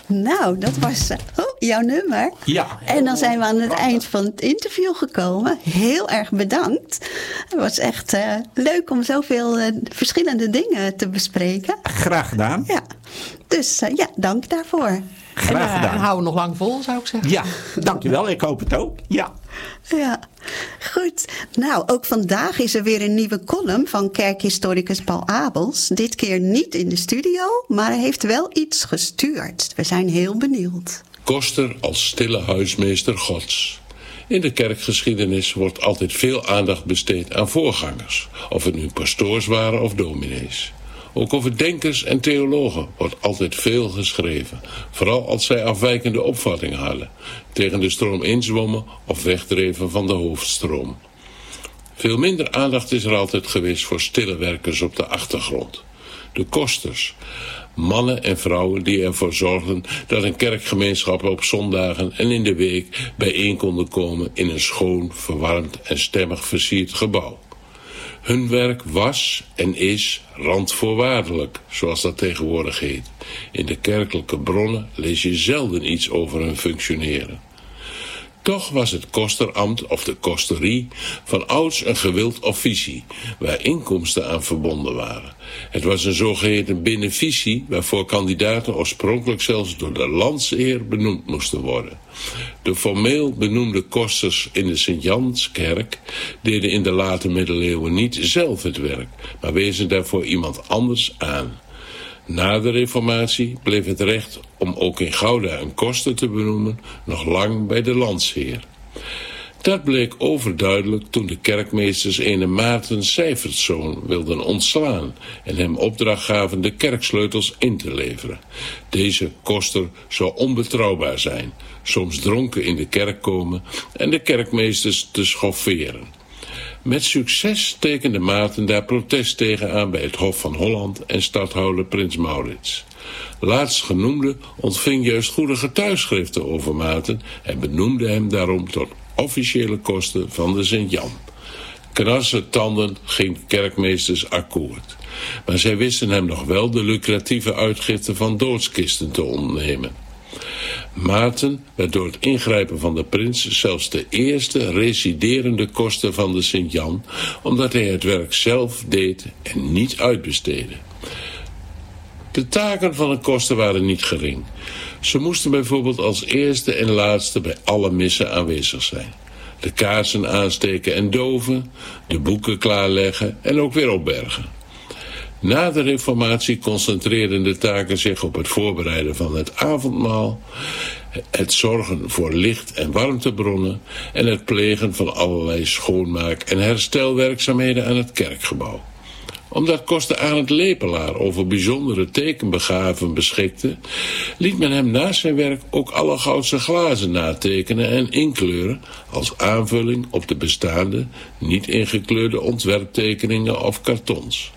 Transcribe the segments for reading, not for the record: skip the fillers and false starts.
Nou, dat was jouw nummer. Ja. En dan zijn we aan het eind van het interview gekomen. Heel erg bedankt. Het was echt leuk om zoveel verschillende dingen te bespreken. Graag gedaan. Ja, dus dank daarvoor. Graag gedaan. En houden we nog lang vol, zou ik zeggen. Ja, dankjewel. Ik hoop het ook. Ja. Ja, goed. Nou, ook vandaag is er weer een nieuwe column van kerkhistoricus Paul Abels. Dit keer niet in de studio, maar hij heeft wel iets gestuurd. We zijn heel benieuwd. Koster als stille huismeester Gods. In de kerkgeschiedenis wordt altijd veel aandacht besteed aan voorgangers, of het nu pastoors waren of dominees. Ook over denkers en theologen wordt altijd veel geschreven, vooral als zij afwijkende opvattingen hadden, tegen de stroom inzwommen of wegdreven van de hoofdstroom. Veel minder aandacht is er altijd geweest voor stille werkers op de achtergrond. De kosters, mannen en vrouwen die ervoor zorgden dat een kerkgemeenschap op zondagen en in de week bijeen konden komen in een schoon, verwarmd en stemmig versierd gebouw. Hun werk was en is randvoorwaardelijk, zoals dat tegenwoordig heet. In de kerkelijke bronnen lees je zelden iets over hun functioneren. Toch was het kosterambt of de kosterie van ouds een gewild officie, waar inkomsten aan verbonden waren. Het was een zogeheten beneficie waarvoor kandidaten oorspronkelijk zelfs door de landsheer benoemd moesten worden. De formeel benoemde kosters in de Sint-Janskerk deden in de late middeleeuwen niet zelf het werk, maar wezen daarvoor iemand anders aan. Na de reformatie bleef het recht om ook in Gouda een koster te benoemen nog lang bij de landsheer. Dat bleek overduidelijk toen de kerkmeesters ene Maarten Seifertszoon wilden ontslaan en hem opdracht gaven de kerksleutels in te leveren. Deze koster zou onbetrouwbaar zijn, soms dronken in de kerk komen en de kerkmeesters te schofferen. Met succes tekende Maarten daar protest tegen aan bij het Hof van Holland en stadhouder Prins Maurits. Laatstgenoemde ontving juist goede getuigschriften over Maarten en benoemde hem daarom tot officiële koster van de Sint-Jan. Knarsetanden ging kerkmeesters akkoord, maar zij wisten hem nog wel de lucratieve uitgifte van doodskisten te ontnemen. Maarten werd door het ingrijpen van de prins zelfs de eerste residerende koster van de Sint-Jan, omdat hij het werk zelf deed en niet uitbesteedde. De taken van een koster waren niet gering. Ze moesten bijvoorbeeld als eerste en laatste bij alle missen aanwezig zijn. De kaarsen aansteken en doven, de boeken klaarleggen en ook weer opbergen. Na de reformatie concentreerden de taken zich op het voorbereiden van het avondmaal, het zorgen voor licht- en warmtebronnen en het plegen van allerlei schoonmaak- en herstelwerkzaamheden aan het kerkgebouw. Omdat koster Arend Lepelaar over bijzondere tekenbegaven beschikte, liet men hem naast zijn werk ook alle goudse glazen natekenen en inkleuren als aanvulling op de bestaande, niet ingekleurde ontwerptekeningen of kartons.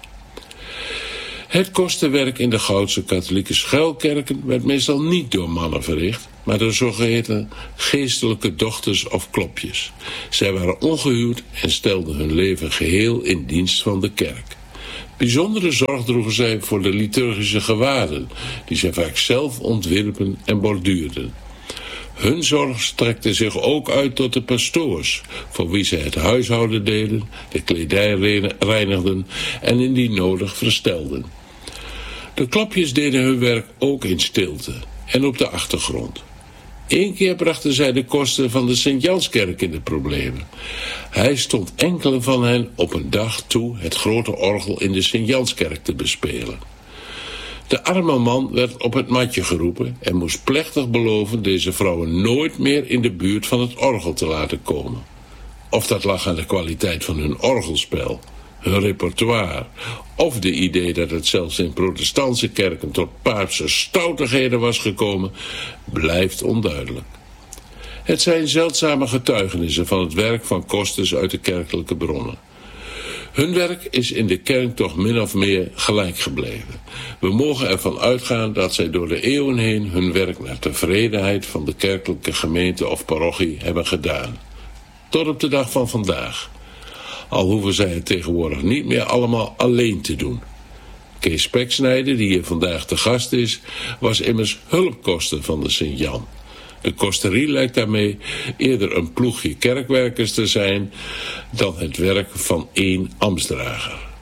Het kosterwerk in de Goudse katholieke schuilkerken werd meestal niet door mannen verricht, maar door zogeheten geestelijke dochters of klopjes. Zij waren ongehuwd en stelden hun leven geheel in dienst van de kerk. Bijzondere zorg droegen zij voor de liturgische gewaden, die zij vaak zelf ontwierpen en borduurden. Hun zorg strekte zich ook uit tot de pastoors, voor wie zij het huishouden deden, de kledij reinigden en indien nodig verstelden. De klopjes deden hun werk ook in stilte en op de achtergrond. Eén keer brachten zij de koster van de Sint-Janskerk in de problemen. Hij stond enkele van hen op een dag toe het grote orgel in de Sint-Janskerk te bespelen. De arme man werd op het matje geroepen en moest plechtig beloven deze vrouwen nooit meer in de buurt van het orgel te laten komen. Of dat lag aan de kwaliteit van hun orgelspel, hun repertoire, of de idee dat het zelfs in protestantse kerken tot paapse stoutigheden was gekomen, blijft onduidelijk. Het zijn zeldzame getuigenissen van het werk van kosters uit de kerkelijke bronnen. Hun werk is in de kerk toch min of meer gelijk gebleven. We mogen ervan uitgaan dat zij door de eeuwen heen hun werk naar tevredenheid van de kerkelijke gemeente of parochie hebben gedaan. Tot op de dag van vandaag. Al hoeven zij het tegenwoordig niet meer allemaal alleen te doen. Kees Speksnijder, die hier vandaag te gast is, was immers hulpkoster van de Sint-Jan. De kosterie lijkt daarmee eerder een ploegje kerkwerkers te zijn dan het werk van één ambtsdrager.